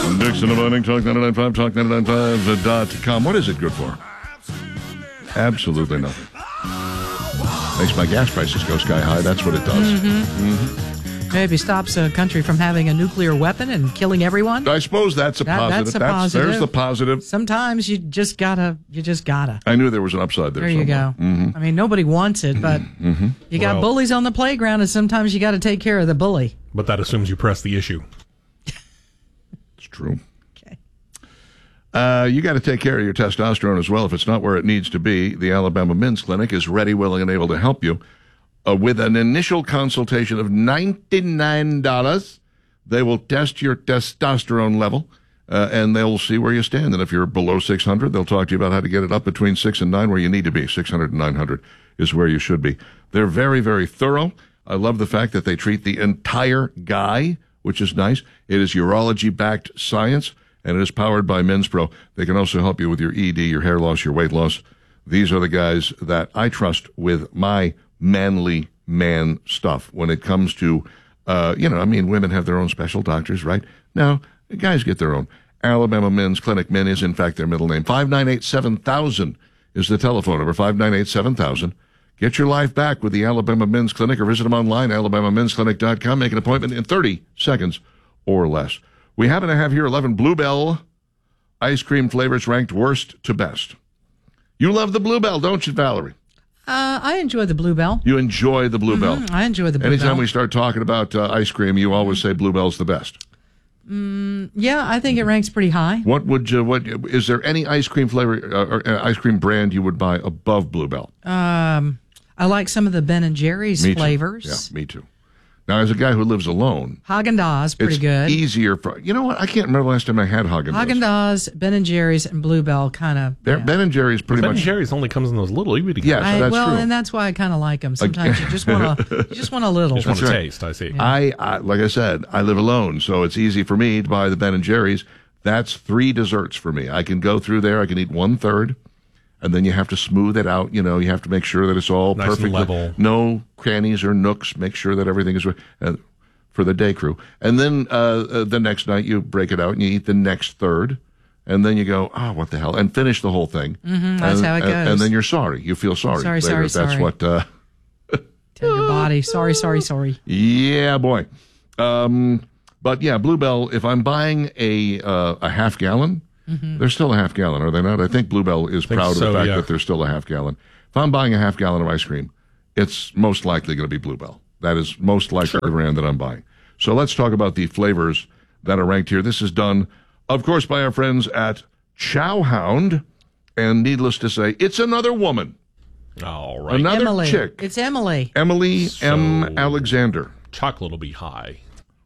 Dixon of Morning, Talk 99.5, Talk99.5.com. What is it good for? Absolutely nothing. Makes my gas prices go sky high. That's what it does. Maybe stops a country from having a nuclear weapon and killing everyone. I suppose that's a positive. That's a positive. There's the positive. Sometimes you just gotta. I knew there was an upside there. There you go. I mean, nobody wants it, but you got bullies on the playground, and sometimes you got to take care of the bully. But that assumes you press the issue. It's true. Okay. You got to take care of your testosterone as well. If it's not where it needs to be, the Alabama Men's Clinic is ready, willing, and able to help you. With an initial consultation of $99, they will test your testosterone level, and they'll see where you stand. And if you're below 600, they'll talk to you about how to get it up between 6 and 9, where you need to be. 600 and 900 is where you should be. They're very, very thorough. I love the fact that they treat the entire guy, which is nice. It is urology-backed science, and it is powered by Men's Pro. They can also help you with your ED, your hair loss, your weight loss. These are the guys that I trust with my manly man stuff when it comes to, women have their own special doctors, right? No, guys get their own. Alabama Men's Clinic. Men is, in fact, their middle name. 598-7000 is the telephone number, 598-7000. Get your life back with the Alabama Men's Clinic, or visit them online, alabamamensclinic.com. Make an appointment in 30 seconds or less. We happen to have here 11 Bluebell ice cream flavors ranked worst to best. You love the Bluebell, don't you, Valerie? I enjoy the Bluebell. You enjoy the Bluebell. I enjoy the Bluebell. Anytime we start talking about ice cream, you always say Bluebell's the best. Yeah, I think it ranks pretty high. What is there any ice cream flavor or ice cream brand you would buy above Bluebell? I like some of the Ben and Jerry's flavors. Yeah, me too. Now, as a guy who lives alone, Haagen-Dazs, pretty good. It's easier for, you know what? I can't remember the last time I had Haagen-Dazs. Haagen-Dazs, Ben and Jerry's, and Bluebell kind of. Yeah. Ben and Jerry's pretty much. Ben and Jerry's only comes in those little itty. Yes, that's true. And that's why I kind of like them. Sometimes you just want a little. Just want to taste. I see. Yeah. I like I said, I live alone, so it's easy for me to buy the Ben and Jerry's. That's 3 desserts for me. I can go through there. I can eat 1/3. And then you have to smooth it out. You know, you have to make sure that it's all nice perfect. And level. No crannies or nooks. Make sure that everything is for the day crew. And then the next night you break it out and you eat the next third. And then you go, what the hell? And finish the whole thing. That's how it goes. And then you're sorry. You feel sorry. Sorry. That's what... Tell your body, sorry. Yeah, boy. But yeah, Bluebell, if I'm buying a half gallon... They're still a half gallon, are they not? I think Bluebell is proud of the fact that they're still a half gallon. If I'm buying a half gallon of ice cream, it's most likely going to be Bluebell. That is most likely the brand that I'm buying. So let's talk about the flavors that are ranked here. This is done, of course, by our friends at Chowhound. And needless to say, it's another woman. All right. Another Emily. chick. It's Emily. Emily M. Alexander. Chocolate will be high.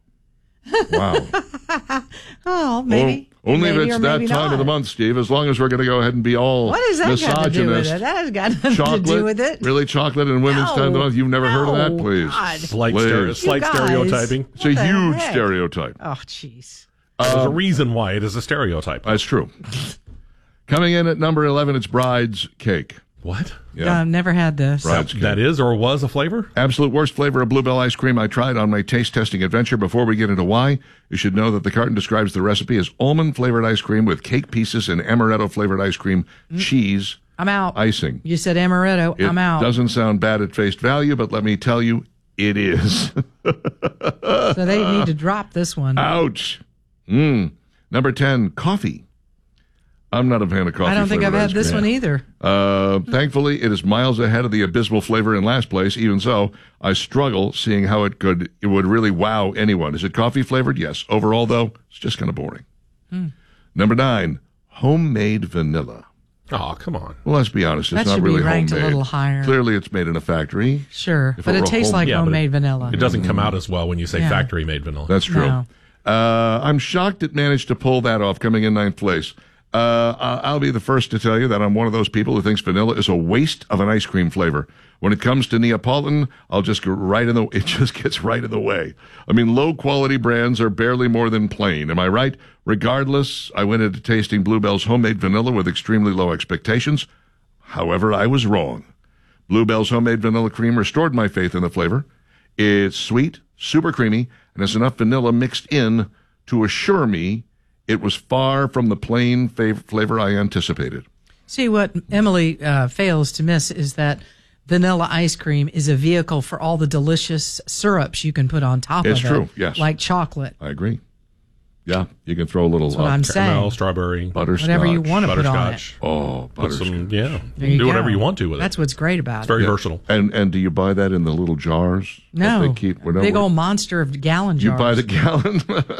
Wow. Oh, maybe. Only maybe, if it's that time of the month, Steve, as long as we're going to go ahead and be all what has that misogynist. got to do with it? That has got nothing to do with it. Really, chocolate and women's time of the month? You've never heard of that? Please. God. Slight stereotyping. It's a huge stereotype. Oh, jeez. There's a reason why it is a stereotype. That's true. Coming in at number 11, it's Bride's Cake. What? Yeah. I've never had this. That is or was a flavor? Absolute worst flavor of Bluebell ice cream I tried on my taste testing adventure. Before we get into why, you should know that the carton describes the recipe as almond-flavored ice cream with cake pieces and amaretto-flavored ice cream, cheese, I'm out. icing. You said amaretto. I'm out. It doesn't sound bad at face value, but let me tell you, it is. So they need to drop this one. Ouch. Number 10, coffee. I'm not a fan of coffee. I don't think I've had this one either. Thankfully, it is miles ahead of the abysmal flavor in last place. Even so, I struggle seeing how it would really wow anyone. Is it coffee flavored? Yes. Overall, though, it's just kind of boring. Number 9, homemade vanilla. Oh, come on. Well, let's be honest. It's That not should be really ranked homemade. a little higher. Clearly, it's made in a factory. Sure, If but it it were tastes like but homemade vanilla. It doesn't come out as well when you say factory-made vanilla. That's true. No. I'm shocked it managed to pull that off, coming in 9th place. I'll be the first to tell you that I'm one of those people who thinks vanilla is a waste of an ice cream flavor. When it comes to Neapolitan, I'll just go it just gets right in the way. I mean, low quality brands are barely more than plain. Am I right? Regardless, I went into tasting Bluebell's homemade vanilla with extremely low expectations. However, I was wrong. Bluebell's homemade vanilla cream restored my faith in the flavor. It's sweet, super creamy, and has enough vanilla mixed in to assure me It was far from the plain flavor I anticipated. See, what Emily fails to miss is that vanilla ice cream is a vehicle for all the delicious syrups you can put on top of it. It's true, yes. Like chocolate. I agree. Yeah, you can throw a little That's what I'm Caramel, saying. strawberry, butterscotch. Whatever you want to put on it. butterscotch. Oh, Put butterscotch. some, yeah. There You you do whatever go. you want to with That's it. what's great about It's it. very versatile. And do you buy that in the little jars? that No, they keep big old monster of gallon jars. You buy the gallon.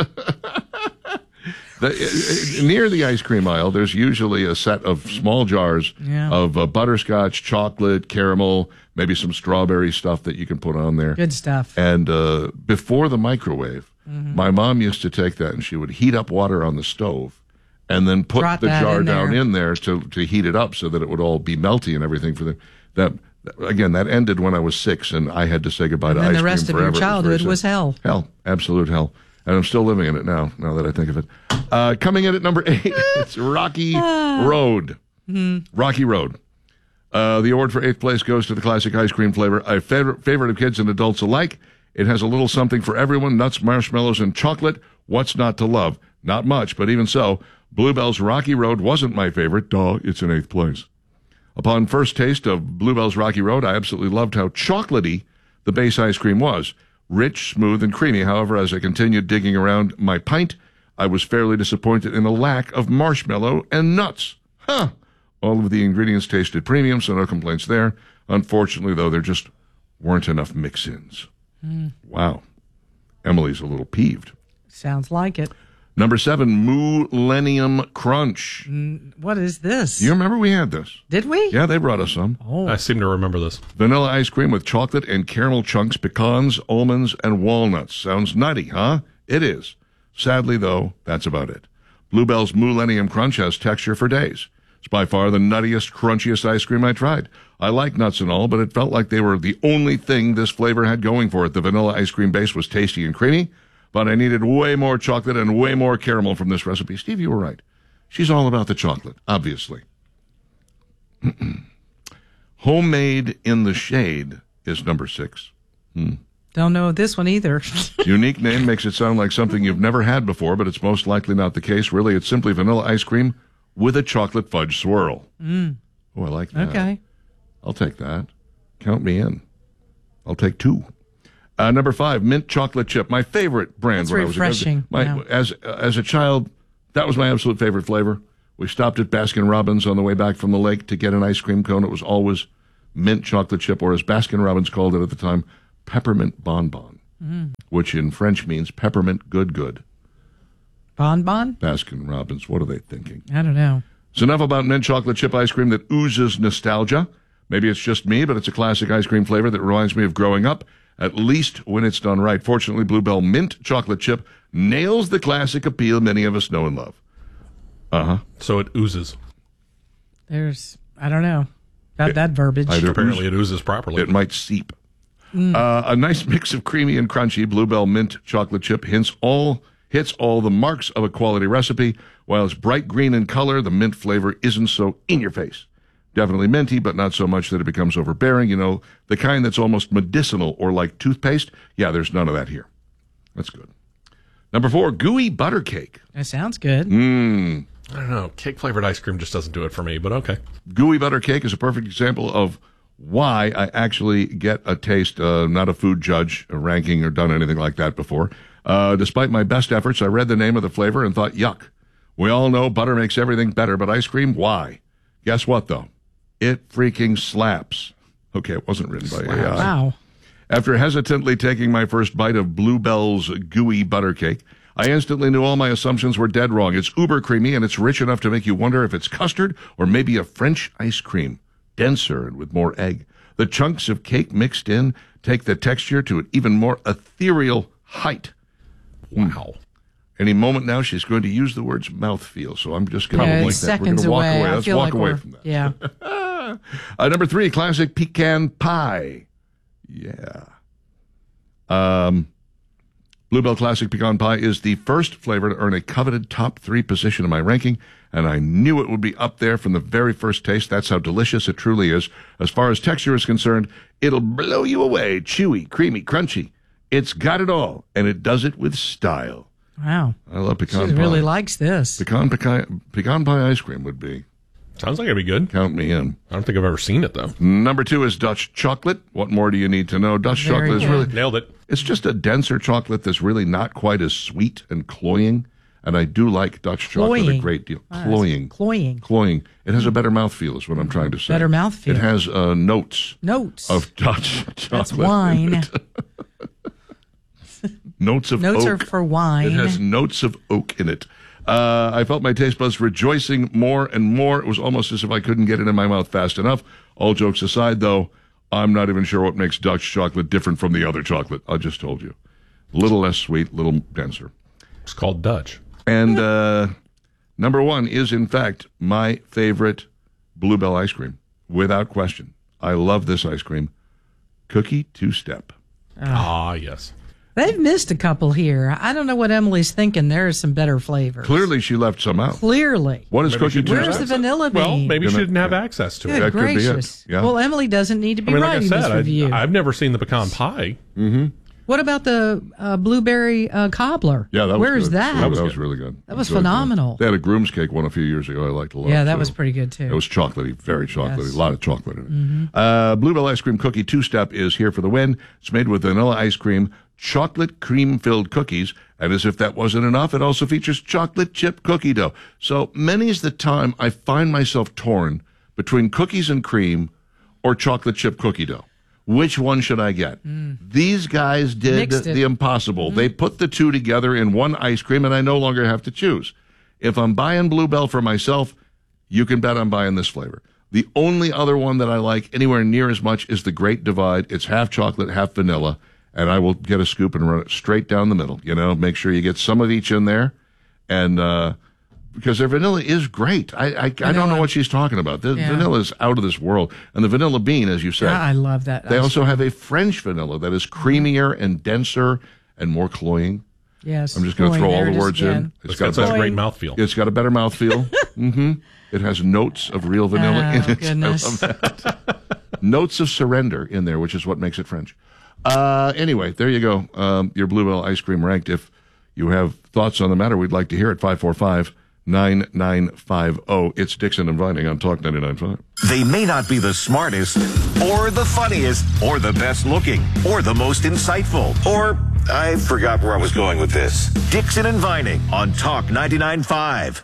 Near the ice cream aisle, there's usually a set of small jars of butterscotch, chocolate, caramel, maybe some strawberry stuff that you can put on there. Good stuff. And before the microwave, my mom used to take that and she would heat up water on the stove and then put Drop the that jar in down there. in there to heat it up so that it would all be melty and everything for that. Again, that ended when I was 6 and I had to say goodbye to And ice then cream the rest of forever. your It was very childhood sad. was hell. Hell, absolute hell. And I'm still living in it now that I think of it. Coming in at number 8, it's Rocky Road. Rocky Road. The award for 8th place goes to the classic ice cream flavor, a favorite of kids and adults alike. It has a little something for everyone, nuts, marshmallows, and chocolate. What's not to love? Not much, but even so, Bluebell's Rocky Road wasn't my favorite. Duh, it's in 8th place. Upon first taste of Bluebell's Rocky Road, I absolutely loved how chocolatey the base ice cream was. Rich, smooth, and creamy. However, as I continued digging around my pint, I was fairly disappointed in the lack of marshmallow and nuts. Huh! All of the ingredients tasted premium, so no complaints there. Unfortunately, though, there just weren't enough mix-ins. Wow. Emily's a little peeved. Sounds like it. Number 7, Millennium Crunch. What is this? You remember we had this? Did we? Yeah, they brought us some. Oh, I seem to remember this. Vanilla ice cream with chocolate and caramel chunks, pecans, almonds, and walnuts. Sounds nutty, huh? It is. Sadly, though, that's about it. Bluebell's Millennium Crunch has texture for days. It's by far the nuttiest, crunchiest ice cream I tried. I like nuts and all, but it felt like they were the only thing this flavor had going for it. The vanilla ice cream base was tasty and creamy, but I needed way more chocolate and way more caramel from this recipe. Steve, you were right. She's all about the chocolate, obviously. Homemade in the Shade is number 6. don't know this one either. Unique name makes it sound like something you've never had before, but it's most likely not the case. Really, it's simply vanilla ice cream with a chocolate fudge swirl. Oh, I like that. Okay. I'll take that. Count me in. I'll take 2. Number 5, mint chocolate chip, my favorite brand. That's when I was refreshing, yeah. As a child, that was my absolute favorite flavor. We stopped at Baskin Robbins on the way back from the lake to get an ice cream cone. It was always mint chocolate chip, or as Baskin Robbins called it at the time, peppermint bonbon, which in French means peppermint good. Bonbon? Baskin Robbins, what are they thinking? I don't know. So enough about mint chocolate chip ice cream that oozes nostalgia. Maybe it's just me, but it's a classic ice cream flavor that reminds me of growing up, at least when it's done right. Fortunately, Bluebell mint chocolate chip nails the classic appeal many of us know and love. So it oozes. I don't know about that verbiage. Either Apparently it oozes properly. it might seep. A nice mix of creamy and crunchy. Bluebell mint chocolate chip hits all the marks of a quality recipe. While it's bright green in color, the mint flavor isn't so in your face. Definitely minty, but not so much that it becomes overbearing. You know, the kind that's almost medicinal or like toothpaste. Yeah, there's none of that here. That's good. Number 4, gooey butter cake. That sounds good. I don't know. Cake flavored ice cream just doesn't do it for me, but okay. Gooey butter cake is a perfect example of why I actually get a taste, not a food judge, a ranking, or done anything like that before. Despite my best efforts, I read the name of the flavor and thought, yuck. We all know butter makes everything better, but ice cream, why? Guess what, though? It freaking slaps. Okay, it wasn't written by AI. Wow. After hesitantly taking my first bite of Bluebell's gooey butter cake, I instantly knew all my assumptions were dead wrong. It's uber creamy, and it's rich enough to make you wonder if it's custard or maybe a French ice cream, denser and with more egg. The chunks of cake mixed in take the texture to an even more ethereal height. Wow. Any moment now, she's going to use the words mouthfeel, so I'm just going to Yeah, like it's that. We're going seconds to walk away. away. I Let's feel walk like away we're- from that. Yeah. Number 3, classic pecan pie. Yeah. Bluebell Classic Pecan Pie is the first flavor to earn a coveted top 3 position in my ranking, and I knew it would be up there from the very first taste. That's how delicious it truly is. As far as texture is concerned, it'll blow you away. Chewy, creamy, crunchy. It's got it all, and it does it with style. Wow. I love She pecan pie. really likes this. Pecan pie ice cream would be. Sounds like it'd be good. Count me in. I don't think I've ever seen it, though. Number 2 is Dutch chocolate. What more do you need to know? Dutch Very chocolate is good. really, Nailed it. it's just a denser chocolate that's really not quite as sweet and cloying. And I do like Dutch chocolate a Cloying. great deal. Ah, Cloying. Cloying. Cloying. It has a better mouthfeel is what I'm trying to say. Better mouthfeel. It has notes Notes. of Dutch chocolate. That's wine. Notes of Notes oak. are for wine. It has notes of oak in it. I felt my taste buds rejoicing more and more. It was almost as if I couldn't get it in my mouth fast enough. All jokes aside, though, I'm not even sure what makes Dutch chocolate different from the other chocolate. I just told you. A little less sweet, a little denser. It's called Dutch. And number 1 is, in fact, my favorite Bluebell ice cream, without question. I love this ice cream. Cookie two-step. Yes. They've missed a couple here. I don't know what Emily's thinking. There are some better flavors. Clearly, she left some out. Clearly. What is Maybe cookie she two-step? Where's the vanilla bean? Well, maybe she Gonna- didn't have access to Good it. That could be it. gracious. Yeah. Well, Emily doesn't need to be I mean, like I writing this said, review. I've never seen the pecan pie. What about the blueberry cobbler? Yeah, that was Where's good. that? That was really good. That was Really good. phenomenal. They had a groom's cake one a few years ago I liked a lot. Yeah, that too. was pretty good, too. It was chocolatey, very chocolatey, Yes. a lot of chocolate in it. Bluebell Ice Cream Cookie Two-Step is here for the win. It's made with vanilla ice cream, chocolate cream-filled cookies, and as if that wasn't enough, it also features chocolate chip cookie dough. So many's the time I find myself torn between cookies and cream or chocolate chip cookie dough. Which one should I get? These guys did Mixed it. the impossible. They put the two together in one ice cream, and I no longer have to choose. If I'm buying Bluebell for myself, you can bet I'm buying this flavor. The only other one that I like anywhere near as much is the Great Divide. It's half chocolate, half vanilla, and I will get a scoop and run it straight down the middle. You know, make sure you get some of each in there, and because their vanilla is great. I don't know what she's talking about. The vanilla is out of this world, and the vanilla bean, as you said, I love that. they also have a French vanilla that is creamier and denser and more cloying. Yes. I'm just going to throw all the words in. It's got such a great mouthfeel. It's got a better mouthfeel. It has notes of real vanilla in it. Goodness. I love that. Notes of surrender in there, which is what makes it French. Anyway, there you go. Your Bluebell ice cream ranked. If you have thoughts on the matter, we'd like to hear it. 545-9950. It's Dixon and Vining on Talk 99.5. They may not be the smartest, or the funniest, or the best looking, or the most insightful, or I forgot where I was going with this. Dixon and Vining on Talk 99.5.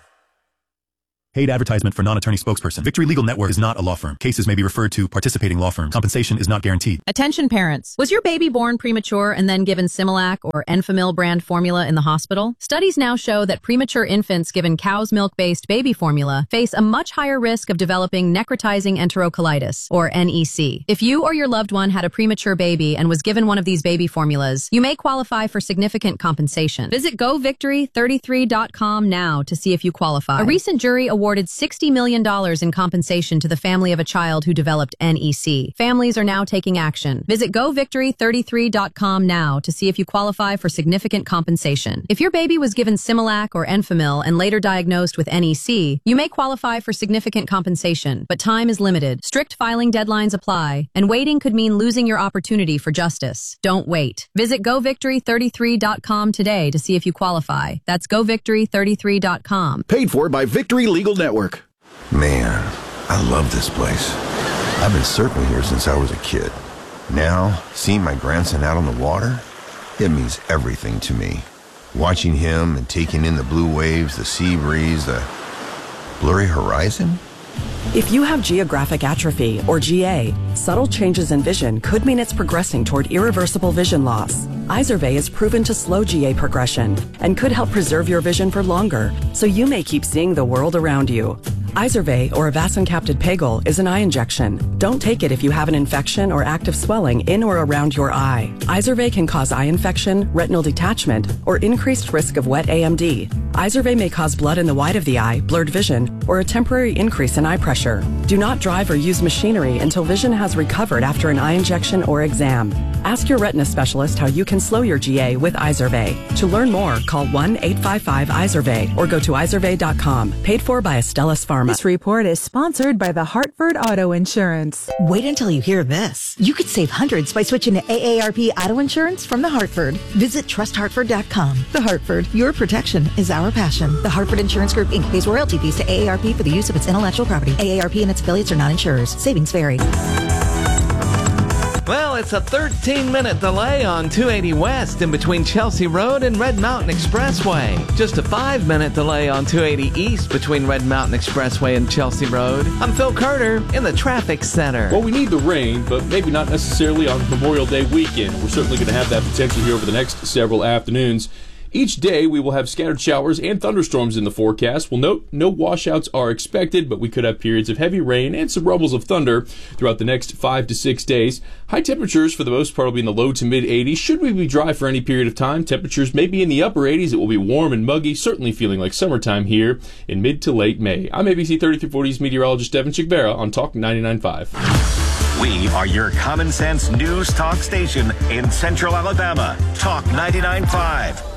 Paid advertisement for non-attorney spokesperson. Victory Legal Network is not a law firm. Cases may be referred to participating law firms. Compensation is not guaranteed. Attention parents. Was your baby born premature and then given Similac or Enfamil brand formula in the hospital? Studies now show that premature infants given cow's milk-based baby formula face a much higher risk of developing necrotizing enterocolitis, or NEC. If you or your loved one had a premature baby and was given one of these baby formulas, you may qualify for significant compensation. Visit govictory33.com now to see if you qualify. A recent jury awarded $60 million in compensation to the family of a child who developed NEC. Families are now taking action. Visit govictory33.com now to see if you qualify for significant compensation. If your baby was given Similac or Enfamil and later diagnosed with NEC, you may qualify for significant compensation, but time is limited. Strict filing deadlines apply, and waiting could mean losing your opportunity for justice. Don't wait. Visit govictory33.com today to see if you qualify. That's govictory33.com. Paid for by Victory Legal Network. Man, I love this place. I've been surfing here since I was a kid. Now, seeing my grandson out on the water, it means everything to me. Watching him and taking in the blue waves, the sea breeze, the blurry horizon. If you have geographic atrophy, or GA, subtle changes in vision could mean it's progressing toward irreversible vision loss. Izervay is proven to slow GA progression and could help preserve your vision for longer, so you may keep seeing the world around you. Izervay, or avacincaptad pegol, is an eye injection. Don't take it if you have an infection or active swelling in or around your eye. Izervay can cause eye infection, retinal detachment, or increased risk of wet AMD. Izervay may cause blood in the white of the eye, blurred vision, or a temporary increase in eye pressure. Do not drive or use machinery until vision has recovered after an eye injection or exam. Ask your retina specialist how you can slow your GA with Izervay. To learn more, call 1-855-IZERVAY or go to izervay.com. Paid for by Astellas Pharma. This report is sponsored by the Hartford Auto Insurance. Wait until you hear this. You could save hundreds by switching to AARP Auto Insurance from The Hartford. Visit trusthartford.com. The Hartford, your protection is our passion. The Hartford Insurance Group, Inc. pays royalty fees to AARP for the use of its intellectual property. AARP and its affiliates are not insurers. Savings vary. Well, it's a 13-minute delay on 280 West in between Chelsea Road and Red Mountain Expressway. Just a 5-minute delay on 280 East between Red Mountain Expressway and Chelsea Road. I'm Phil Carter in the traffic center. Well, we need the rain, but maybe not necessarily on Memorial Day weekend. We're certainly going to have that potential here over the next several afternoons. Each day, we will have scattered showers and thunderstorms in the forecast. We'll note no washouts are expected, but we could have periods of heavy rain and some rumbles of thunder throughout the next 5 to 6 days. High temperatures, for the most part, will be in the low to mid-80s. Should we be dry for any period of time, temperatures may be in the upper 80s. It will be warm and muggy, certainly feeling like summertime here in mid to late May. I'm ABC 3340's meteorologist Devin Chikvera on Talk 99.5. We are your common sense news talk station in Central Alabama. Talk 99.5.